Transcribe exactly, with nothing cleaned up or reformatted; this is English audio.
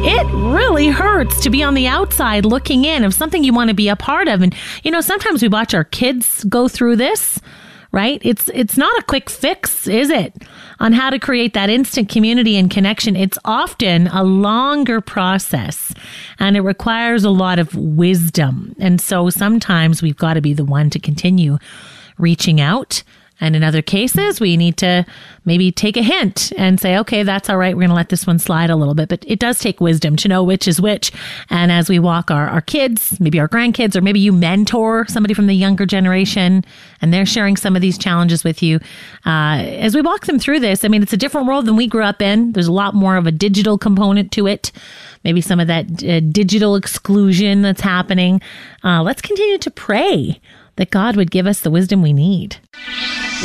it really hurts to be on the outside looking in of something you want to be a part of. And, you know, sometimes we watch our kids go through this, right? It's it's not a quick fix, is it? On how to create that instant community and connection. It's often a longer process and it requires a lot of wisdom. And so sometimes we've got to be the one to continue reaching out. And in other cases, we need to maybe take a hint and say, okay, that's all right. We're going to let this one slide a little bit. But it does take wisdom to know which is which. And as we walk our, our kids, maybe our grandkids, or maybe you mentor somebody from the younger generation and they're sharing some of these challenges with you. Uh, as we walk them through this, I mean, it's a different world than we grew up in. There's a lot more of a digital component to it. Maybe some of that uh, digital exclusion that's happening. Uh, let's continue to pray that God would give us the wisdom we need.